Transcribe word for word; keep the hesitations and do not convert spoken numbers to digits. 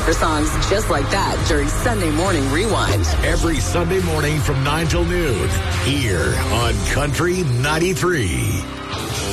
for songs just like that during Sunday Morning Rewind. Every Sunday morning from nine till noon here on Country ninety-three.